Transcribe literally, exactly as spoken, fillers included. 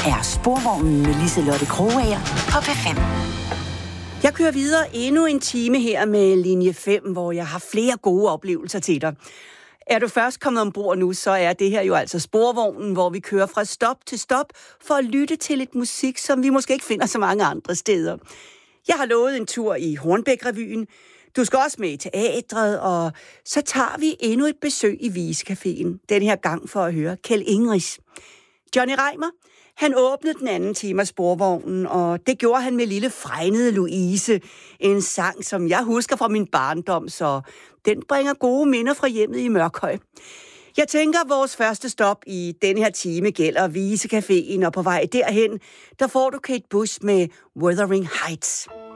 er Sporvognen med Liselotte Krogager på P fem. Jeg kører videre endnu en time her med linje fem, hvor jeg har flere gode oplevelser til dig. Er du først kommet ombord nu, så er det her jo altså Sporvognen, hvor vi kører fra stop til stop for at lytte til lidt musik, som vi måske ikke finder så mange andre steder. Jeg har lovet en tur i Hornbæk-revyen. Du skal også med i teatret, og så tager vi endnu et besøg i Visecaféen. Den her gang for at høre Kjeld Ingeris. Johnny Reimer, han åbnede den anden time af Sporvognen, og det gjorde han med lille fregnede Louise. En sang, som jeg husker fra min barndom, så den bringer gode minder fra hjemmet i Mørkhøj. Jeg tænker, at vores første stop i den her time gælder Visecaféen, og på vej derhen, der får du Kate Bush med Wuthering Heights.